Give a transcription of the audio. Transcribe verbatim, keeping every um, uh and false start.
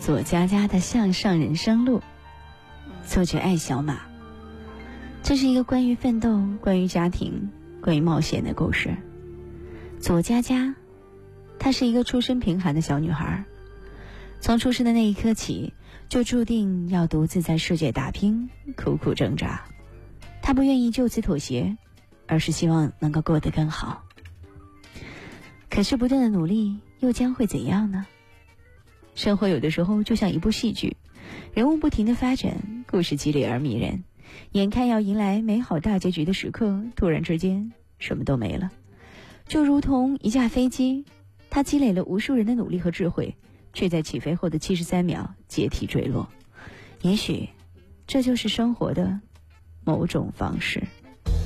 左佳佳的向上人生路，作者艾小马。这是一个关于奋斗、关于家庭、关于冒险的故事。左佳佳，她是一个出身贫寒的小女孩，从出生的那一刻起，就注定要独自在世界打拼，苦苦挣扎。她不愿意就此妥协，而是希望能够过得更好。可是不断的努力又将会怎样呢？生活有的时候就像一部戏剧，人物不停地发展，故事激烈而迷人，眼看要迎来美好大结局的时刻，突然之间什么都没了。就如同一架飞机，它积累了无数人的努力和智慧，却在起飞后的七十三秒解体坠落。也许这就是生活的某种方式。